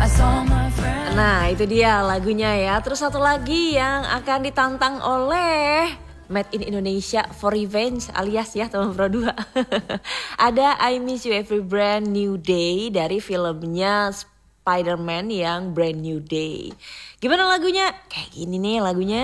Nah itu dia lagunya ya. Terus satu lagi yang akan ditantang oleh Made in Indonesia for Revenge alias ya teman Pro 2. Ada I Miss You Every Brand New Day dari filmnya Spider-Man yang Brand New Day. Gimana lagunya? Kayak gini nih lagunya.